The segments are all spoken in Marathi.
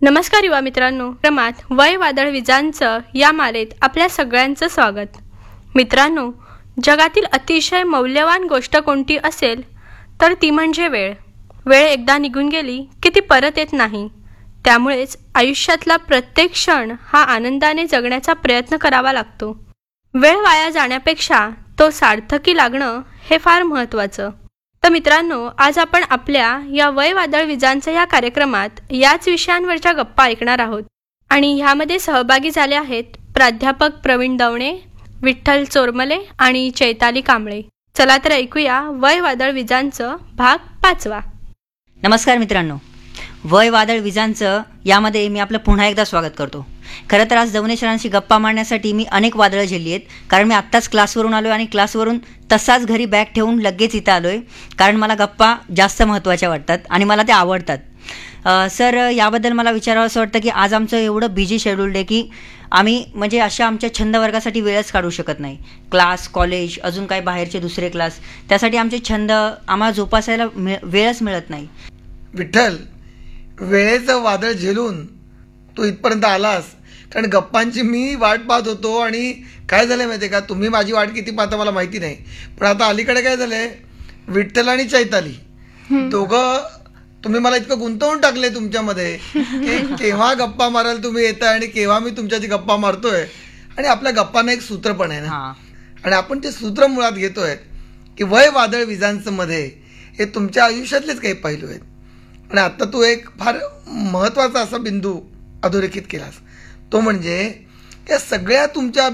नमस्कार युवा मित्रांनो, क्रमात वय वादळ विजांचं या मालेत आपल्या सगळ्यांचं स्वागत. मित्रांनो, जगातील अतिशय मौल्यवान गोष्ट कोणती असेल तर ती म्हणजे वेळ. वेळ एकदा निघून गेली की ती परत येत नाही. त्यामुळेच आयुष्यातला प्रत्येक क्षण हा आनंदाने जगण्याचा प्रयत्न करावा लागतो. वेळ वाया जाण्यापेक्षा तो सार्थकी लागणं हे फार महत्त्वाचं. तर मित्रांनो, आज आपण आपल्या या वय वादळ विजांचं या कार्यक्रमात याच विषयांवरच्या गप्पा ऐकणार आहोत. आणि ह्यामध्ये सहभागी झाले आहेत प्राध्यापक प्रवीण दवणे, विठ्ठल चोरमले आणि चैताली कांबळे. चला तर ऐकूया वय वादळ विजांचं भाग 5. नमस्कार मित्रांनो, वय वादळ विजांचं यामध्ये मी आपलं पुन्हा एकदा स्वागत करतो. खरं तर आज दवणे सरांशी गप्पा मारण्यासाठी मी अनेक वादळं झेलली आहेत. कारण मी आत्ताच क्लासवरून आलो आणि क्लासवरून तसाच घरी बॅग ठेवून लगेच इथं आलो आहे. कारण मला गप्पा जास्त महत्त्वाच्या वाटतात आणि मला त्या आवडतात. सर, याबद्दल मला विचारावं असं वाटतं की आज आमचं एवढं बिझी शेड्यूल्ड आहे की आम्ही म्हणजे अशा आमच्या छंद वर्गासाठी वेळच काढू शकत नाही. क्लास, कॉलेज, अजून काही बाहेरचे दुसरे क्लास, त्यासाठी आमचे छंद आम्हाला जोपासायला वेळच मिळत नाही. विठ्ठल, वेळेचं वादळ झेलून तू इथपर्यंत आलास, कारण गप्पांची मी वाट पाहत होतो. आणि काय झालं माहिती आहे का, तुम्ही माझी वाट किती पाहता मला माहिती नाही, पण आता अलीकडे काय झालंय, विठ्ठल आणि चैताली दोघं तुम्ही मला इतकं गुंतवून टाकले तुमच्यामध्ये की केव्हा गप्पा मारायला तुम्ही येताय आणि केव्हा मी तुमच्याची गप्पा मारतोय. आणि आपल्या गप्पांना एक सूत्र पण आहे ना, आणि आपण ते सूत्र मुळात घेतोय की वय वादळ विजांचं मध्ये हे तुमच्या आयुष्यातलेच काही पैलू आहेत. आणि आता तू एक फार महत्त्वाचा असा बिंदू अधोरेखित केलास, तो म्हणजे या सगळ्या तुमच्या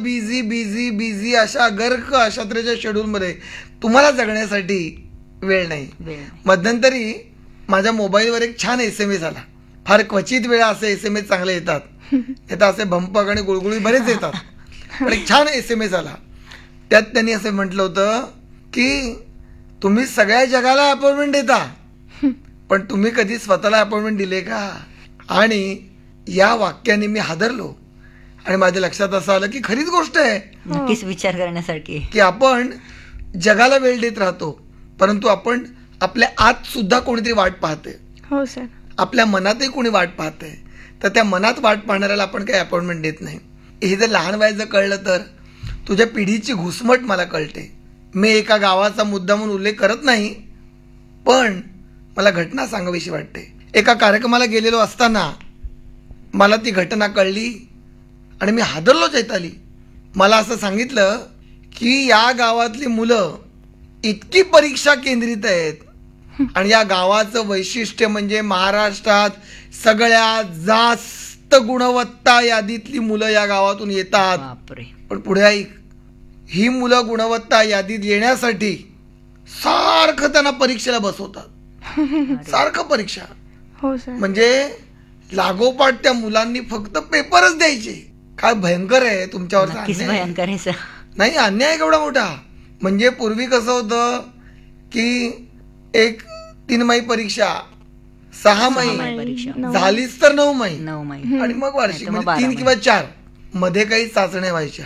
बिझी अशा गर्क अशा तऱ्हेच्या शेड्यूलमध्ये तुम्हाला जगण्यासाठी वेळ नाही. मध्यंतरी माझ्या मोबाईलवर एक छान SMS आला. फार क्वचित वेळा असे SMS चांगले येतात, येतात असे भंपक आणि गुळगुळी बरेच येतात, पण एक छान SMS आला. त्यात त्यांनी असं म्हटलं होतं की तुम्ही सगळ्या जगाला अपॉइंटमेंट देता, पण तुम्ही कधी स्वतःला अपॉइंटमेंट दिले का? आणि या वाक्याने मी हादरलो आणि माझ्या लक्षात असं आलं की खरीच गोष्ट आहे, नक्कीच विचार करण्यासारखी, की आपण जगाला वेळ देत राहतो, परंतु आपण आपल्या आत सुद्धा कोणीतरी वाट पाहते. हो सर. आपल्या मनातही कोणी वाट पाहते, तर त्या मनात वाट पाहणाऱ्याला आपण काही अपॉइंटमेंट देत नाही. हे जर लहान वयाचं कळलं तर तुझ्या पिढीची घुसमट मला कळते. मी एका गावाचा मुद्दा म्हणून उल्लेख करत नाही, पण मला घटना सांगावीशी वाटते. एका कार्यक्रमाला गेलेलो असताना मला ती घटना कळली आणि मी हादरलो. चैताली, मला असं सांगितलं की या गावातली मुलं इतकी परीक्षा केंद्रित आहेत आणि या गावाचं वैशिष्ट्य म्हणजे महाराष्ट्रात सगळ्यात जास्त गुणवत्ता यादीतली मुलं या गावातून येतात. पण पुढे ऐक, ही मुलं गुणवत्ता यादीत येण्यासाठी सारखं त्यांना परीक्षेला बसवतात, सारखं परीक्षा. हो सर. म्हणजे लागोपाठ त्या मुलांनी फक्त पेपरच द्यायचे. काय भयंकर आहे तुमच्यावर. भयंकर आहे सर. नाही, अन्याय केवढा मोठा. म्हणजे पूर्वी कसं होतं की एक 3 माही परीक्षा, 6 माही झालीच तर 9 माही आणि मग वार्षिक, म्हणजे 3 किंवा 4 मध्ये काही चाचण्या व्हायच्या.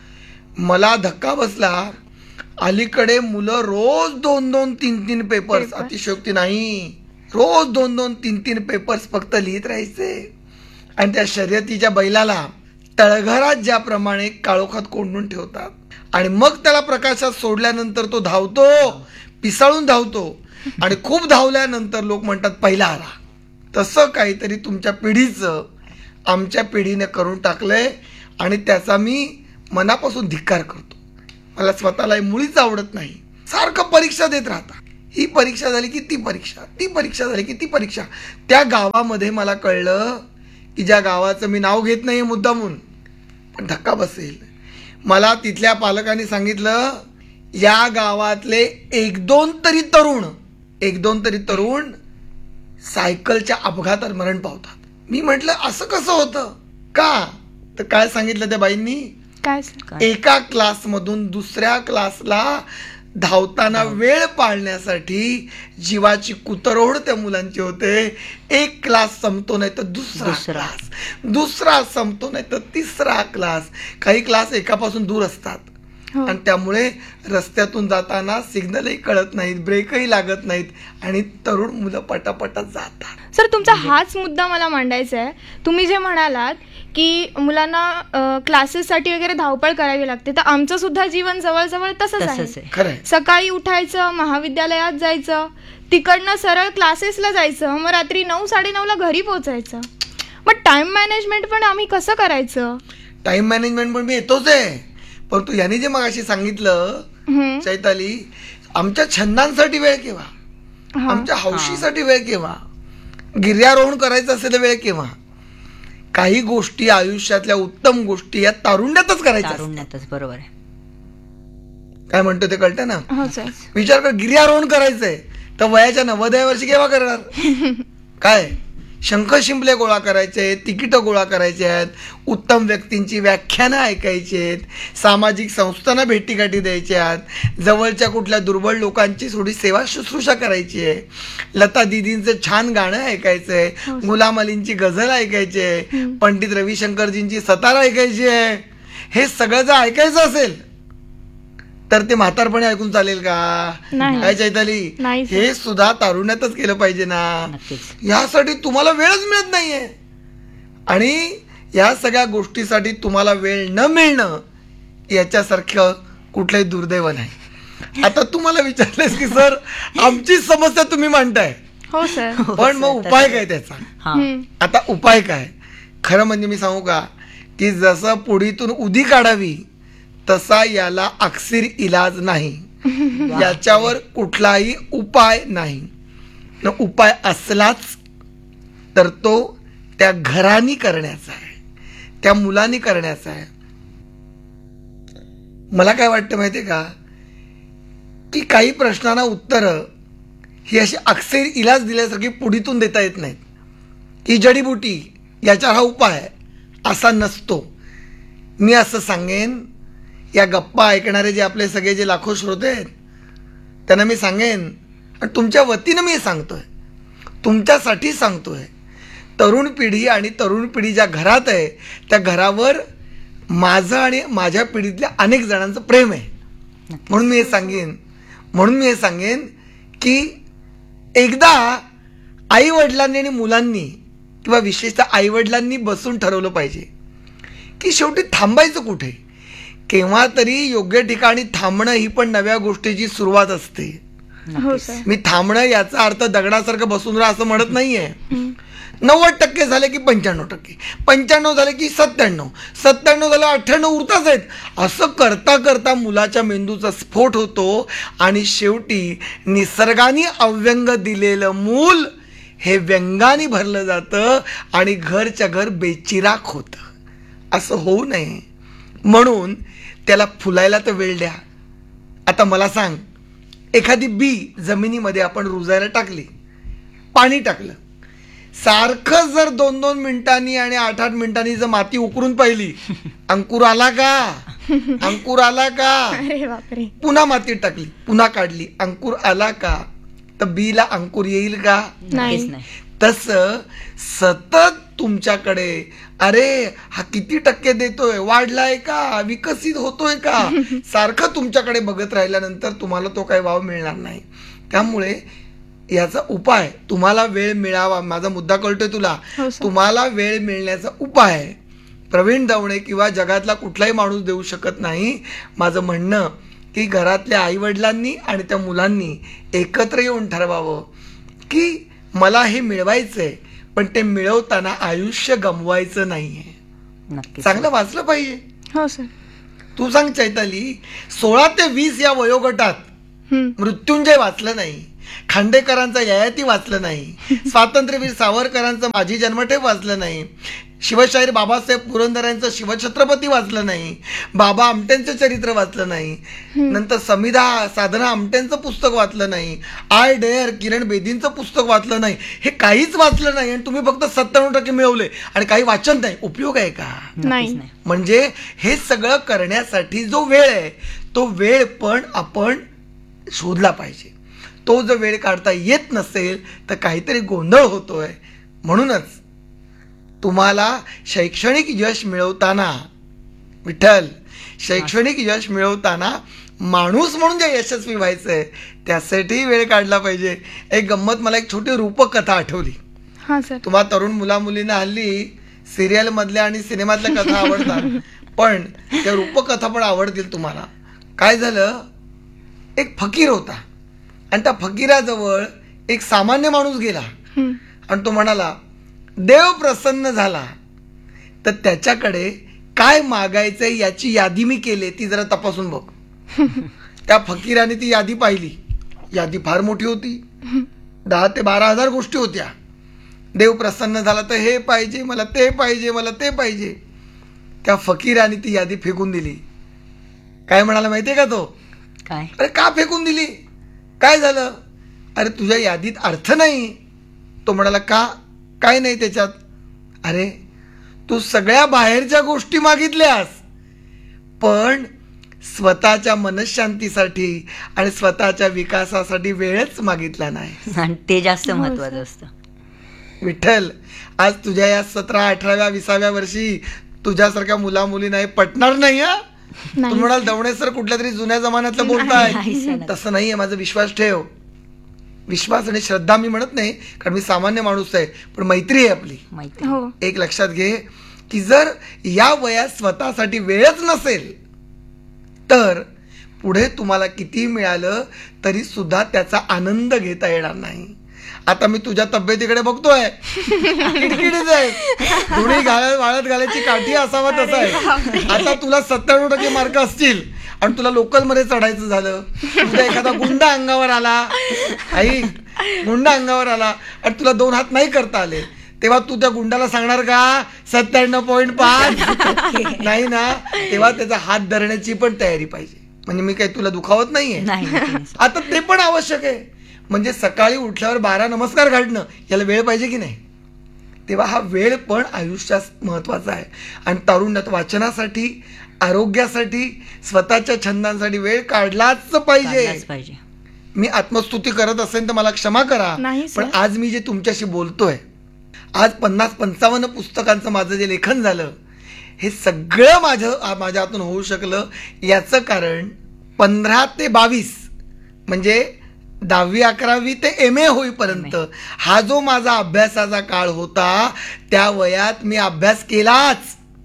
मला धक्का बसला, अलीकडे मुलं रोज 2-2, 3-3 पेपर्स, अतिशयोक्ती नाही, रोज 2-2, 3-3 पेपर्स फक्त लिहित राहायचे. आणि त्या शर्यतीच्या बैलाला तळघरात ज्याप्रमाणे काळोखात कोंडून ठेवतात आणि मग त्याला प्रकाशात सोडल्यानंतर तो धावतो, पिसाळून धावतो, आणि खूप धावल्यानंतर लोक म्हणतात पहिला आला. तसं काहीतरी तुमच्या पिढीचं आमच्या पिढीने करून टाकलंय आणि त्याचा मी मनापासून धिक्कार करतो. मला स्वतःला मुळीच आवडत नाही. सारखं परीक्षा देत राहता, ही परीक्षा झाली की ती परीक्षा, ती परीक्षा झाली की ती परीक्षा. त्या गावामध्ये मला कळलं की ज्या गावाचं मी नाव घेत नाही मुद्दामून, पण धक्का बसेल, मला तिथल्या पालकांनी सांगितलं या गावातले 1-2 तरी तरुण सायकलच्या अपघातात मरण पावतात. मी म्हटलं असं कसं होतं का? तर काय सांगितलं त्या बाईंनी, एका क्लासमधून दुसऱ्या क्लासला धावताना वेळ पाळण्यासाठी जीवाची कुतरोड त्या मुलांची होते. एक क्लास संपतो नाही तर दुसरा संपतो नाही तर तिसरा क्लास. काही क्लास एकापासून दूर असतात आणि त्यामुळे रस्त्यातून जाताना सिग्नलही कळत नाहीत, ब्रेकही लागत नाहीत आणि तरुण मुलं पटापटा जातात. सर, तुमचा हाच मुद्दा मला मांडायचा आहे. तुम्ही जे म्हणालात की मुलांना क्लासेससाठी वगैरे धावपळ करावी लागते, तर आमचं सुद्धा जीवन जवळजवळ तसंच आहे. खरंय. सकाळी उठायचं, महाविद्यालयात जायचं, तिकडनं सरळ क्लासेसला जायचं, मग रात्री 9-9:30ला घरी पोहोचायचं. मग टाइम मॅनेजमेंट पण आम्ही कसं करायचं? टाइम मॅनेजमेंट पण मी येतोच आहे, परंतु यांनी जे मगाशी सांगितलं चैताली, आमच्या छंदांसाठी वेळ केव्हा, आमच्या हौशीसाठी वेळ केव्हा, गिर्यारोहण करायचं असेल वेळ केव्हा. काही गोष्टी आयुष्यातल्या उत्तम गोष्टी या तारुण्यातच करायच्या. तारुण्यातच, बरोबर आहे. काय म्हणतो ते कळतं ना. विचार कर, गिर्यारोहण करायचंय तर वयाच्या 90व्या वर्षी केव्हा करणार? काय शंख शिंपले गोळा करायचे, तिकीटं गोळा करायचे आहेत, उत्तम व्यक्तींची व्याख्यानं ऐकायची आहेत, सामाजिक संस्थांना भेटीगाठी द्यायच्या आहेत, जवळच्या कुठल्या दुर्बळ लोकांची थोडी सेवा शुश्रूषा करायची आहे, लता दीदींचं छान गाणं ऐकायचं आहे, गुलाम अलींची गझल ऐकायची आहे, पंडित रविशंकरजींची सतार ऐकायची आहे. हे सगळं जर ऐकायचं असेल तर ते म्हातारपणे ऐकून चालेल का? काय चैताली, हे सुद्धा तारुण्यातच केलं पाहिजे ना. यासाठी तुम्हाला वेळच मिळत नाहीये आणि या सगळ्या गोष्टीसाठी तुम्हाला वेळ न मिळणं याच्यासारखं कुठलंही दुर्दैव नाही. आता तुम्हाला विचारलंस की सर आमची समस्या तुम्ही मांडताय, हो सर, पण मग उपाय काय त्याचा? आता उपाय काय? खरं म्हणजे मी सांगू का की जसं पुढीतून उदी काढावी तसा याला अक्सिर इलाज नाही, याच्यावर कुठलाही उपाय नाही. उपाय असलाच तर तो त्या घरानी करण्याचा आहे, त्या मुलांनी करण्याचा आहे. मला काय वाटतं माहितीये का की काही प्रश्नांना उत्तरं ही अशी अक्सिर इलाज दिल्यासारखी पुढीतून देता येत नाहीत. ही जडीबुटी याच्यावर हा उपाय असा नसतो. मी असं सांगेन, या गप्पा ऐकणारे जे आपले सगळे जे लाखो श्रोते आहेत त्यांना मी सांगेन, आणि तुमच्या वतीनं मी सांगतोय, तुमच्यासाठी सांगतोय, तरुण पिढी आणि तरुण पिढी ज्या घरात आहे त्या घरावर माझं आणि माझ्या पिढीतल्या अनेक जणांचं प्रेम आहे. म्हणून मी हे सांगेन की एकदा आई वडिलांनी आणि मुलांनी किंवा विशेषतः आई वडिलांनी बसून ठरवलं पाहिजे की शेवटी थांबायचं कुठे. केव्हा तरी योग्य ठिकाणी थांबणं ही पण नव्या गोष्टीची सुरुवात असते. मी थांबणं याचा अर्थ दगडासारखं बसून राहा असं म्हणत नाहीये. 90% झाले की 95%, 95 झाले की 97, 97 झाले 98 उरताच आहेत. असं करता करता मुलाच्या मेंदूचा स्फोट होतो आणि शेवटी निसर्गाने अव्यंग दिलेलं मूल हे व्यंगाने भरलं जातं आणि घरच्या घर बेचिराख होतं. असं होऊ नये म्हणून त्याला फुलायला तर वेळ द्या. आता मला सांग, एखादी बी जमिनीमध्ये आपण रुजायला टाकली, पाणी टाकलं, सारखं जर 2-2 मिनिटांनी आणि 8-8 मिनिटांनी जर माती उकरून पाहिली, अंकुर आला का? अंकुर आला का? पुन्हा माती टाकली, पुन्हा काढली, अंकुर आला का? तर बीला अंकुर येईल का? नाही. तसं सतत तुमच्याकडे अरे हा किती टक्के देतोय, वाढलाय का, विकसित होतोय का, सारखं तुमच्याकडे बघत राहिल्यानंतर तुम्हाला तो काही वाव मिळणार नाही. त्यामुळे याचा उपाय, तुम्हाला वेळ मिळावा, माझा मुद्दा कळतोय तुला, तुम्हाला वेळ मिळण्याचा उपाय प्रवीण दवणे किंवा जगातला कुठलाही माणूस देऊ शकत नाही. माझं म्हणणं की घरातल्या आईवडिलांनी आणि त्या मुलांनी एकत्र येऊन ठरवावं की मला हे मिळवायचंय, पण ते मिळवताना आयुष्य गमवायचं नाहीये. चांगलं वाचलं पाहिजे. हो सर. तू सांग चैताली, 16 ते 20 या वयोगटात मृत्युंजय वाचलं नाही, खांडेकरांचा ययाती वाचलं नाही, स्वातंत्र्यवीर सावरकरांचं माझी जन्मठेप वाचलं नाही, शिवशाहीर बाबासाहेब पुरंदरेंचं शिवछत्रपती वाचलं नाही, बाबा आमटेंचं चरित्र वाचलं नाही, नंतर समिधा साधना आमटेंचं पुस्तक वाचलं नाही, आय डेअर किरण बेदींचं पुस्तक वाचलं नाही, हे काहीच वाचलं नाही आणि तुम्ही फक्त 97% मिळवले आणि काही वाचन नाही. उपयोग आहे का? नाही. म्हणजे हे सगळं करण्यासाठी जो वेळ आहे तो वेळ पण आपण शोधला पाहिजे. तो जर वेळ काढता येत नसेल तर काहीतरी गोंधळ होतोय. म्हणूनच तुम्हाला शैक्षणिक यश मिळवताना विठ्ठल शैक्षणिक यश मिळवताना माणूस म्हणून जे यशस्वी व्हायचंय त्यासाठी वेळ काढला पाहिजे. एक गंमत, मला एक छोटी रूपकथा आठवली. हा सर. तुम्हा तरुण मुलींना हल्ली सिरियल मधल्या आणि सिनेमातल्या कथा आवडतात, पण त्या रूपकथा पण आवडतील तुम्हाला. काय झालं, एक फकीर होता आणि त्या फकीराजवळ एक सामान्य माणूस गेला आणि तो म्हणाला, देव प्रसन्न झाला तर त्याच्याकडे काय मागायचंय याची यादी मी केली, ती जरा तपासून बघ. त्या फकीराने ती यादी पाहिली. यादी फार मोठी होती, 10,000 ते 12,000 गोष्टी होत्या. देव प्रसन्न झाला तर हे पाहिजे मला, ते पाहिजे मला, ते पाहिजे. त्या फकीराने ती यादी फेकून दिली. काय म्हणाला माहितीये का तो? काय? अरे का फेकून दिली, काय झालं? अरे तुझ्या यादीत अर्थ नाही. तो म्हणाला, का, काय नाही त्याच्यात? अरे तू सगळ्या बाहेरच्या गोष्टी मागितल्यास पण स्वतःच्या मनशांतीसाठी आणि स्वतःच्या विकासासाठी वेळच मागितला नाही. आणि ते जास्त महत्वाचं असतं. विठ्ठल, आज तुझ्या या 17, 18, 20व्या वर्षी तुझ्यासारख्या मुला मुली नाही पटणार नाही. तू म्हणाल दवणे सर कुठल्या तरी जुन्या जमान्यातलं बोलताय, तसं नाहीये. माझा विश्वास ठेव. विश्वास आणि श्रद्धा मी म्हणत नाही, कारण मी सामान्य माणूस आहे, पण मैत्री आहे आपली. एक लक्षात घे की जर या वयात स्वतःसाठी वेळच नसेल तर पुढे तुम्हाला किती मिळालं तरी सुद्धा त्याचा आनंद घेता येणार नाही. आता मी तुझ्या तब्येतीकडे बघतोय, किडकिडीच आहे, थोडी वाळत घालायची काठी असावा तसं आहे. आता तुला 97% मार्क असतील आणि तुला लोकल मध्ये चढायचं झालं, तुझा एखादा गुंडा अंगावर आला, आई गुंडा अंगावर आला आणि तुला 2 हात नाही करता आले, तेव्हा तू त्या गुंडाला सांगणार का 97.5? नाही ना. तेव्हा त्याचा हात धरण्याची पण तयारी पाहिजे. म्हणजे मी काही तुला दुखावत नाहीये, आता ते पण आवश्यक आहे. म्हणजे सकाळी उठल्यावर 12 नमस्कार घालणं याला वेळ पाहिजे की नाही? तेव्हा हा वेळ पण आयुष्यात महत्वाचा आहे. आणि तारुण्यात वाचनासाठी, आरोग्यासाठी, स्वतःच्या छंदांसाठी वेळ काढलाच पाहिजे. मी आत्मस्तुती करत असेल तर मला क्षमा करा, पण आज मी जे तुमच्याशी बोलतोय, आज 50-55 पुस्तकांचं माझं जे लेखन झालं, हे सगळं माझ्या हातून होऊ शकलं. याचं कारण 15 ते 22 म्हणजे 10वी 11वी ते MA होईपर्यंत हा जो माझा अभ्यासाचा काळ होता, त्या वयात मी अभ्यास केलाच,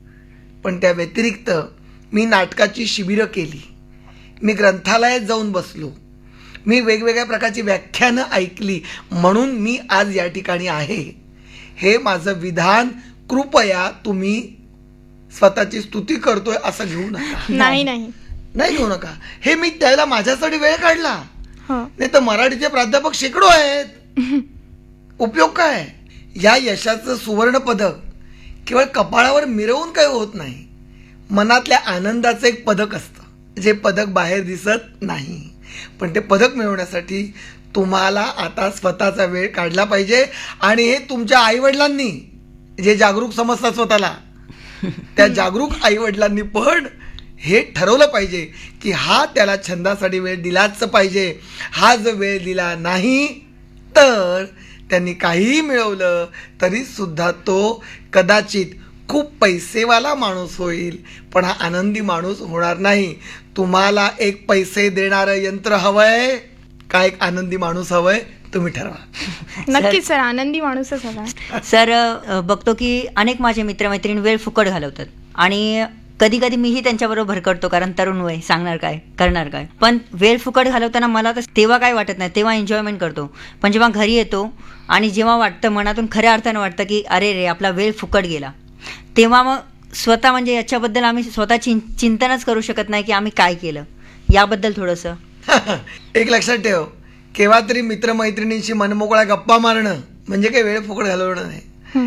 पण त्या व्यतिरिक्त मी नाटकाची शिबिरं केली, मी ग्रंथालयात जाऊन बसलो, मी वेगवेगळ्या प्रकारची व्याख्यानं ऐकली, म्हणून मी आज या ठिकाणी आहे. हे माझं विधान कृपया तुम्ही स्वतःची स्तुती करतोय असं घेऊ नका. नाही घेऊ नका. हे मी त्याला माझ्यासाठी वेळ काढला, नाही तर मराठीचे प्राध्यापक शेकडो आहेत. उपयोग काय? या यशाचं सुवर्ण पदक केवळ कपाळावर मिरवून काही होत नाही. मनातल्या आनंदाचं एक पदक असतं, जे पदक बाहेर दिसत नाही. पण ते पदक मिळवण्यासाठी तुम्हाला आता स्वतःचा वेळ काढला पाहिजे. आणि हे तुमच्या आईवडिलांनी जे जागरूक समजतात स्वतःला, त्या जागरूक आईवडिलांनी पण हे ठरवलं पाहिजे की हा त्याला छंदासाठी वेळ दिलाच पाहिजे. हा जर वेळ दिला नाही तर त्यांनी काहीही मिळवलं तरी सुद्धा तो कदाचित खूप पैसेवाला माणूस होईल, पण हा आनंदी माणूस होणार नाही. तुम्हाला एक पैसे देणारं यंत्र हवंय का एक आनंदी माणूस हवंय? तुम्ही ठरवा. नक्कीच सर, आनंदी माणूसच हवा. सर, बघतो की अनेक माझे मित्रमैत्रिणी वेळ फुकट घालवतात आणि कधी कधी मीही त्यांच्याबरोबर भरकटतो, कारण तरुण वय, सांगणार काय, करणार काय. पण वेळ फुकट घालवताना मला तर तेव्हा काय वाटत नाही, तेव्हा एन्जॉयमेंट करतो. पण जेव्हा घरी येतो आणि जेव्हा वाटतं, मनातून खऱ्या अर्थानं वाटतं की अरे रे आपला वेळ फुकट गेला, तेव्हा मग स्वतः म्हणजे याच्याबद्दल आम्ही स्वतः चिंतनच करू शकत नाही की आम्ही काय केलं. याबद्दल थोडंसं एक लक्षात ठेव, केव्हा तरी मित्रमैत्रिणींशी मनमोकळ्या गप्पा मारणं म्हणजे काही वेळ फुकट घालवणं नाही.